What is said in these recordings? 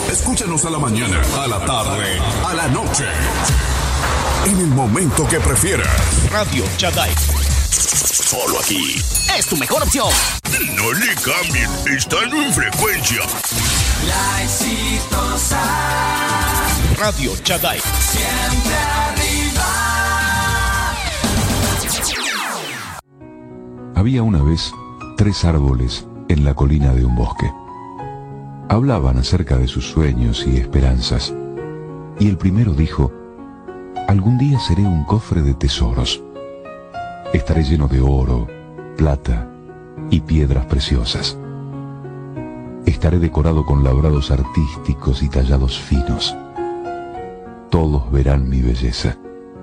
Escúchanos a la mañana, a la tarde, a la noche. En el momento que prefieras. Radio Chaday. Solo aquí. Es tu mejor opción. No le cambien, están en frecuencia. La exitosa. Radio Chaday. Siempre arriba. Había una vez 3 árboles en la colina de un bosque. Hablaban acerca de sus sueños y esperanzas. Y el primero dijo: algún día seré un cofre de tesoros. Estaré lleno de oro, plata y piedras preciosas. Estaré decorado con labrados artísticos y tallados finos. Todos verán mi belleza.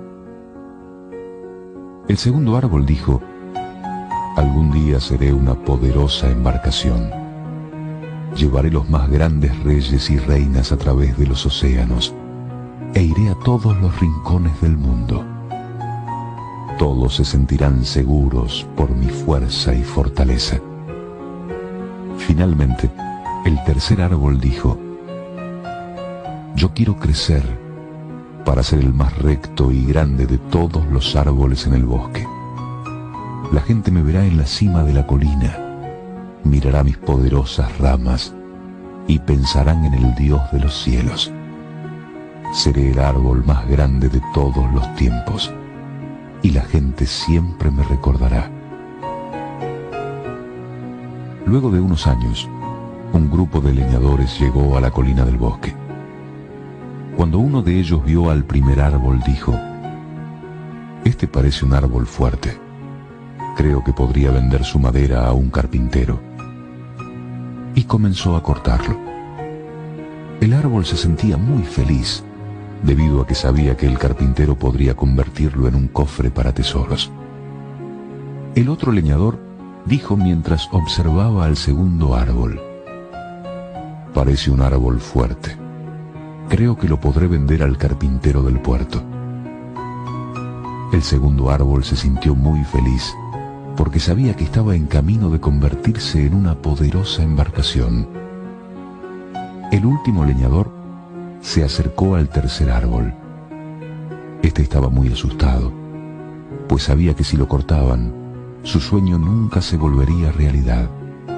El segundo árbol dijo: algún día seré una poderosa embarcación. Llevaré los más grandes reyes y reinas a través de los océanos e iré a todos los rincones del mundo. Todos se sentirán seguros por mi fuerza y fortaleza. Finalmente, el tercer árbol dijo: yo quiero crecer para ser el más recto y grande de todos los árboles en el bosque. La gente me verá en la cima de la colina, mirará mis poderosas ramas y pensarán en el Dios de los cielos. Seré el árbol más grande de todos los tiempos y la gente siempre me recordará. Luego de unos años, un grupo de leñadores llegó a la colina del bosque. Cuando uno de ellos vio al primer árbol, dijo: este parece un árbol fuerte. Creo que podría vender su madera a un carpintero. Y comenzó a cortarlo. El árbol se sentía muy feliz, debido a que sabía que el carpintero podría convertirlo en un cofre para tesoros. El otro leñador dijo mientras observaba al segundo árbol: parece un árbol fuerte. Creo que lo podré vender al carpintero del puerto. El segundo árbol se sintió muy feliz, porque sabía que estaba en camino de convertirse en una poderosa embarcación. El último leñador se acercó al tercer árbol. Este estaba muy asustado, pues sabía que si lo cortaban, su sueño nunca se volvería realidad.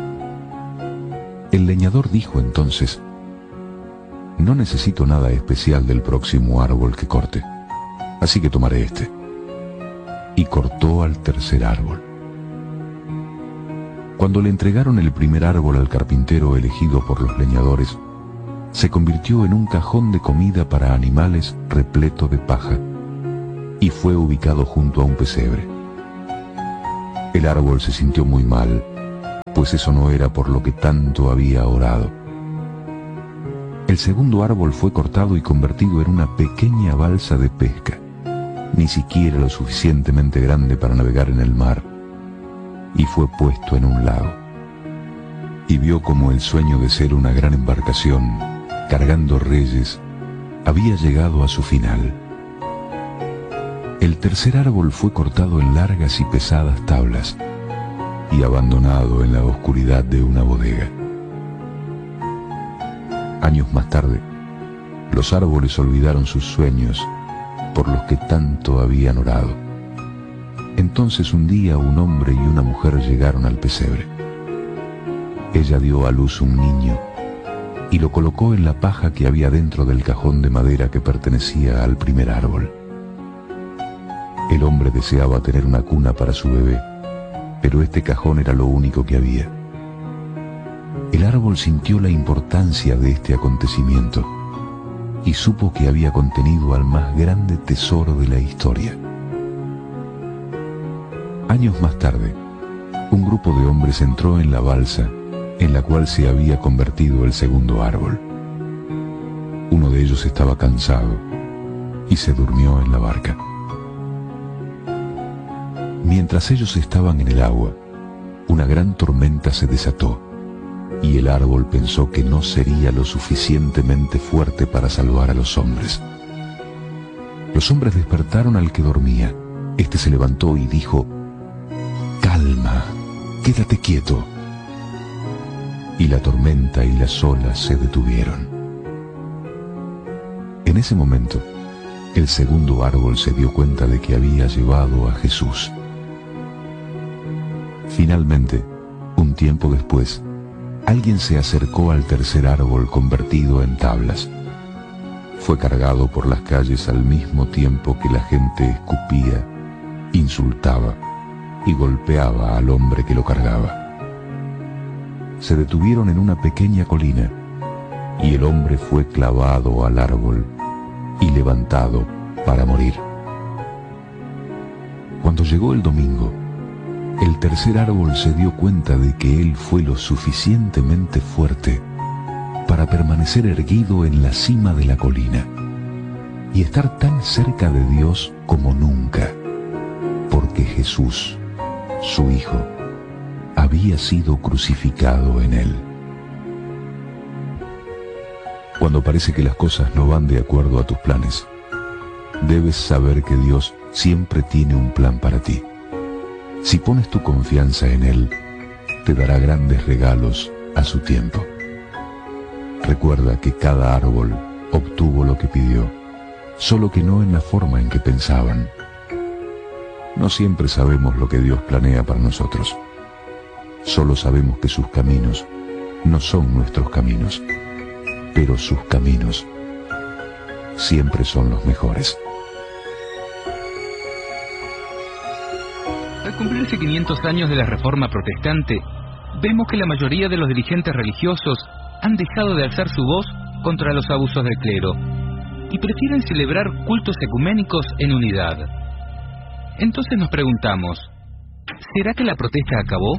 El leñador dijo entonces: no necesito nada especial del próximo árbol que corte, así que tomaré este. Y cortó al tercer árbol. Cuando le entregaron el primer árbol al carpintero elegido por los leñadores, se convirtió en un cajón de comida para animales repleto de paja y fue ubicado junto a un pesebre. El árbol se sintió muy mal, pues eso no era por lo que tanto había orado. El segundo árbol fue cortado y convertido en una pequeña balsa de pesca, ni siquiera lo suficientemente grande para navegar en el mar, y fue puesto en un lago. Y vio como el sueño de ser una gran embarcación, cargando reyes, había llegado a su final. El tercer árbol fue cortado en largas y pesadas tablas y abandonado en la oscuridad de una bodega. Años más tarde, los árboles olvidaron sus sueños por los que tanto habían orado. Entonces un día un hombre y una mujer llegaron al pesebre. Ella dio a luz un niño y lo colocó en la paja que había dentro del cajón de madera que pertenecía al primer árbol. El hombre deseaba tener una cuna para su bebé, pero este cajón era lo único que había. El árbol sintió la importancia de este acontecimiento y supo que había contenido al más grande tesoro de la historia. Años más tarde, un grupo de hombres entró en la balsa en la cual se había convertido el segundo árbol. Uno de ellos estaba cansado y se durmió en la barca. Mientras ellos estaban en el agua, una gran tormenta se desató y el árbol pensó que no sería lo suficientemente fuerte para salvar a los hombres. Los hombres despertaron al que dormía. Este se levantó y dijo: «Calma, quédate quieto». Y la tormenta y las olas se detuvieron. En ese momento, el segundo árbol se dio cuenta de que había llevado a Jesús. Finalmente, un tiempo después, alguien se acercó al tercer árbol convertido en tablas. Fue cargado por las calles al mismo tiempo que la gente escupía, insultaba y golpeaba al hombre que lo cargaba. Se detuvieron en una pequeña colina y el hombre fue clavado al árbol y levantado para morir. Cuando llegó el domingo, el tercer árbol se dio cuenta de que él fue lo suficientemente fuerte para permanecer erguido en la cima de la colina y estar tan cerca de Dios como nunca, porque Jesús, su Hijo, había sido crucificado en él. Cuando parece que las cosas no van de acuerdo a tus planes, debes saber que Dios siempre tiene un plan para ti. Si pones tu confianza en Él, te dará grandes regalos a su tiempo. Recuerda que cada árbol obtuvo lo que pidió, solo que no en la forma en que pensaban. No siempre sabemos lo que Dios planea para nosotros. Solo sabemos que sus caminos no son nuestros caminos, pero sus caminos siempre son los mejores. Al cumplirse 500 años de la Reforma Protestante, vemos que la mayoría de los dirigentes religiosos han dejado de alzar su voz contra los abusos del clero y prefieren celebrar cultos ecuménicos en unidad. Entonces nos preguntamos, ¿será que la protesta acabó?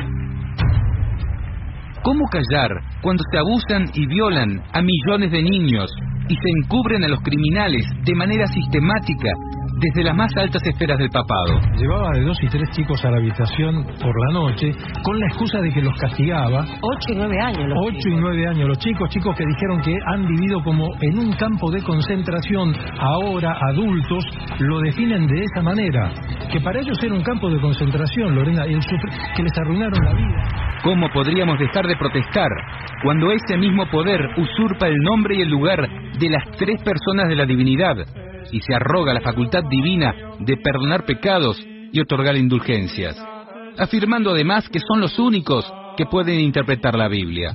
¿Cómo callar cuando se abusan y violan a millones de niños y se encubren a los criminales de manera sistemática desde las más altas esferas del papado? Llevaba de 2 y 3 chicos a la habitación por la noche con la excusa de que los castigaba. 8 y 9 años. 8 y 9 años. Los chicos que dijeron que han vivido como en un campo de concentración. Ahora, adultos, lo definen de esa manera. Que para ellos era un campo de concentración, Lorena, que les arruinaron la vida. ¿Cómo podríamos dejar de protestar cuando ese mismo poder usurpa el nombre y el lugar de las 3 personas de la divinidad y se arroga la facultad divina de perdonar pecados y otorgar indulgencias, afirmando además que son los únicos que pueden interpretar la Biblia?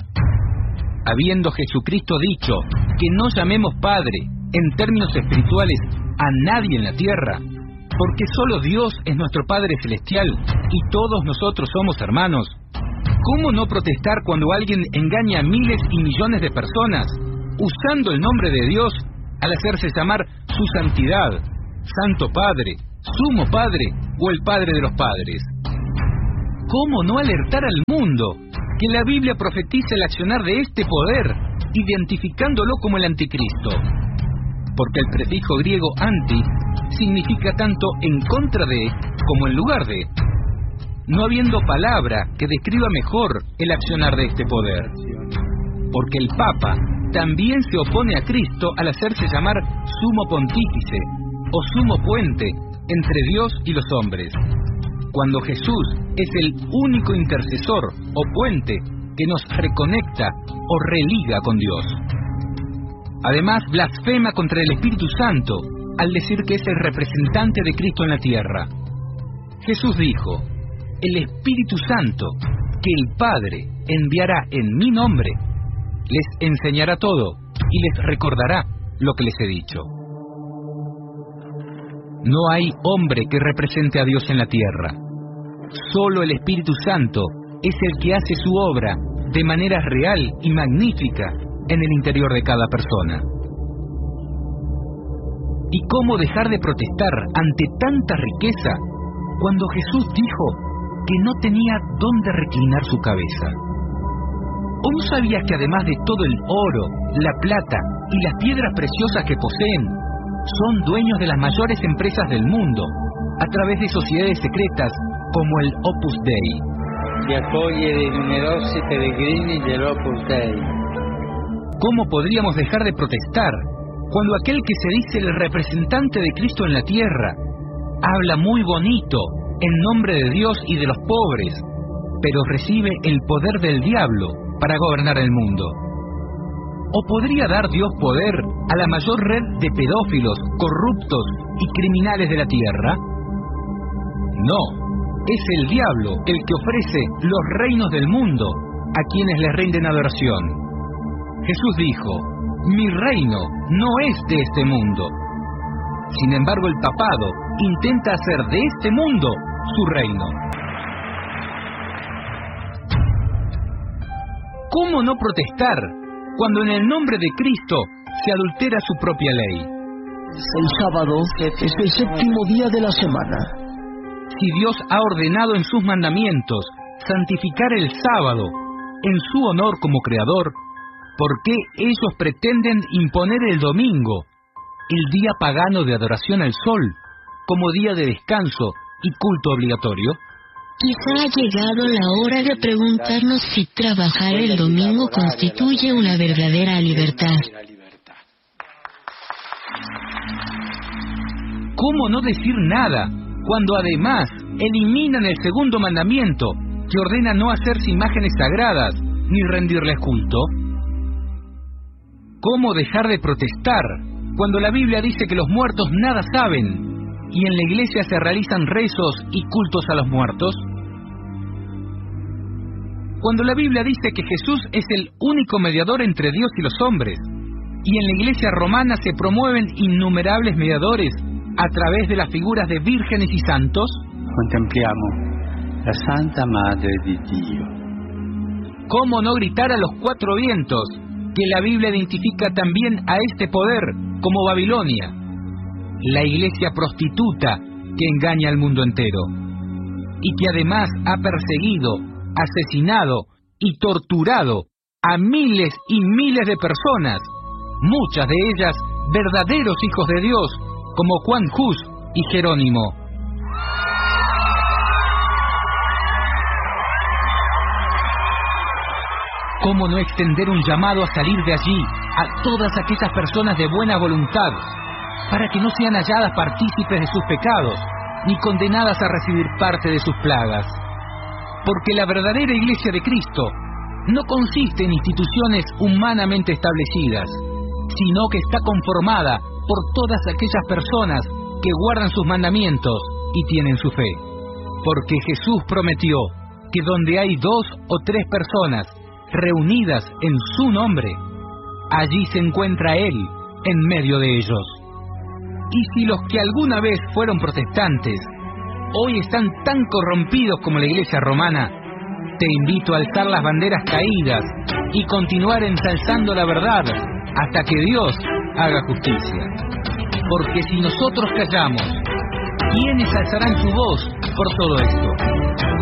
Habiendo Jesucristo dicho que no llamemos Padre en términos espirituales a nadie en la tierra, porque solo Dios es nuestro Padre Celestial y todos nosotros somos hermanos, ¿cómo no protestar cuando alguien engaña a miles y millones de personas usando el nombre de Dios al hacerse llamar su santidad, Santo Padre, Sumo Padre o el Padre de los Padres? ¿Cómo no alertar al mundo que la Biblia profetiza el accionar de este poder, identificándolo como el anticristo? Porque el prefijo griego anti significa tanto en contra de como en lugar de, no habiendo palabra que describa mejor el accionar de este poder. Porque el Papa también se opone a Cristo al hacerse llamar Sumo Pontífice o Sumo Puente entre Dios y los hombres, cuando Jesús es el único intercesor o puente que nos reconecta o religa con Dios. Además, blasfema contra el Espíritu Santo al decir que es el representante de Cristo en la tierra. Jesús dijo, el Espíritu Santo que el Padre enviará en mi nombre, les enseñará todo y les recordará lo que les he dicho. No hay hombre que represente a Dios en la tierra. Solo el Espíritu Santo es el que hace su obra de manera real y magnífica en el interior de cada persona. ¿Y cómo dejar de protestar ante tanta riqueza cuando Jesús dijo que no tenía dónde reclinar su cabeza? ¿O no sabías que además de todo el oro, la plata y las piedras preciosas que poseen, son dueños de las mayores empresas del mundo a través de sociedades secretas como el Opus Dei? Che accoglie i numerosi pellegrini dell'Opus Dei. ¿Cómo podríamos dejar de protestar cuando aquel que se dice el representante de Cristo en la tierra habla muy bonito en nombre de Dios y de los pobres, pero recibe el poder del diablo para gobernar el mundo? ¿O podría dar Dios poder a la mayor red de pedófilos, corruptos y criminales de la tierra? No, es el diablo el que ofrece los reinos del mundo a quienes le rinden adoración. Jesús dijo: mi reino no es de este mundo. Sin embargo, el papado intenta hacer de este mundo su reino. ¿Cómo no protestar cuando en el nombre de Cristo se adultera su propia ley? El sábado es el séptimo día de la semana. Si Dios ha ordenado en sus mandamientos santificar el sábado en su honor como creador, ¿por qué ellos pretenden imponer el domingo, el día pagano de adoración al sol, como día de descanso y culto obligatorio? Quizá ha llegado la hora de preguntarnos si trabajar el domingo constituye una verdadera libertad. ¿Cómo no decir nada cuando además eliminan el segundo mandamiento que ordena no hacerse imágenes sagradas ni rendirles culto? ¿Cómo dejar de protestar cuando la Biblia dice que los muertos nada saben y en la iglesia se realizan rezos y cultos a los muertos? Cuando la Biblia dice que Jesús es el único mediador entre Dios y los hombres, y en la iglesia romana se promueven innumerables mediadores a través de las figuras de vírgenes y santos, contempliamo la Santa Madre di Dio. ¿Cómo no gritar a los cuatro vientos que la Biblia identifica también a este poder como Babilonia, la iglesia prostituta que engaña al mundo entero, y que además ha perseguido, asesinado y torturado a miles y miles de personas, muchas de ellas verdaderos hijos de Dios, como Juan Hus y Jerónimo? ¿Cómo no extender un llamado a salir de allí a todas aquellas personas de buena voluntad, para que no sean halladas partícipes de sus pecados, ni condenadas a recibir parte de sus plagas? Porque la verdadera iglesia de Cristo no consiste en instituciones humanamente establecidas, sino que está conformada por todas aquellas personas que guardan sus mandamientos y tienen su fe. Porque Jesús prometió que donde hay 2 o 3 personas reunidas en su nombre, allí se encuentra Él en medio de ellos. Y si los que alguna vez fueron protestantes hoy están tan corrompidos como la iglesia romana, te invito a alzar las banderas caídas y continuar ensalzando la verdad hasta que Dios haga justicia. Porque si nosotros callamos, ¿quiénes alzarán su voz por todo esto?